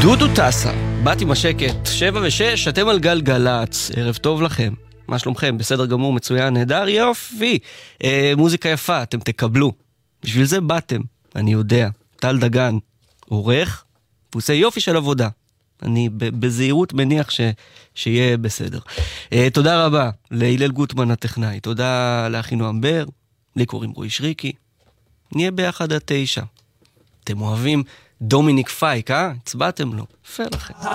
דודו טסה, בת עם השקט, 7 ו6, אתם על גלגלץ, ערב טוב לכם. מה שלומכם? בסדר גמור, מצוין, נהדר, יופי. מוזיקה יפה, אתם תקבלו. בשביל זה באתם, אני יודע. טל דגן, עורך, ועושה יופי של עבודה. אני בזהירות מניח שיהיה בסדר. תודה רבה להילל גוטמן הטכנאי, תודה לאחינועם בר, לי קוראים רועי שריקי. נהיה ביחד עד 9. אתם אוהבים דומיניק פייק, הצבעתם לו? יפה לכם.